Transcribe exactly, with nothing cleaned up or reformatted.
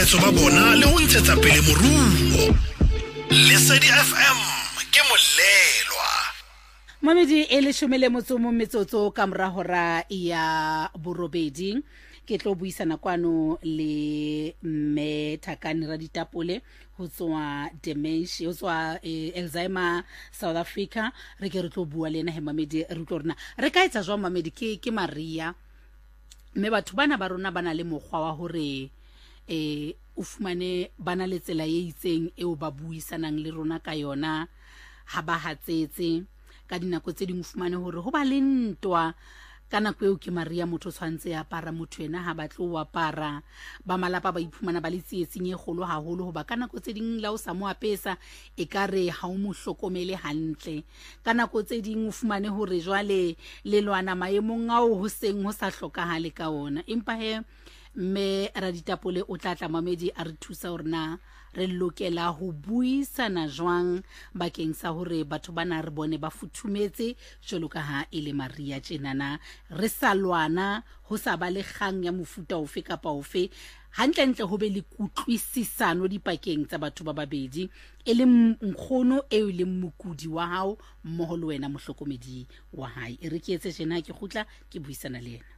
boikemisetso ba bona le ho ntshetsa pele moruo. Lesedi F M ke molelwa. Mamedi e le shumele motso mo metsotso ka morahora ya borobedi ke tlo buisana kwano le mme Thakani Raditapole ho tswa dementia ho tswa Alzheimer South Africa re ke re tlo bua le ena he Mamedi re tlo rena re ka etsa jwa Mamedi ke ke Maria mme batho bana ba rona bana le mogwa wa hore eh o fumane bana le tsela e itseng eo ba buisanang le rona ka yona ha ba hatsetse ka dinako tse ding o fumane hore ho ba le ntwa ka nako eo ke Maria motho tshwantse ya para motho ena ha batlo wa para ba malapa ba iphumana ba le tsietsing e kgolo haholo hoba ka nako tse ding la o sa mo apesa e kare ha o mo hlokomele hantle ka nako tse ding o fumane hore jwale le lwana maemong ao ho seng ho sa hlokahale ka ona empa he mme Raditapole o tla tla Mamedi a re thusa hore na re lokela ho buisana jwang bakeng sa hore batho bana re bone ba futhumetse jolo ka ha ele Maria tjenana re salwana ho sa ba le kgang ya mofuta ofe kapa ofe hantle ntle ho be le kutlwisisano dipakeng tsa batho ba babedi e le nkgono e le mokudi wa hao mmoho le wena mohlokomedi wa hae e re ke etse jena ke khutla ke buisana le yena.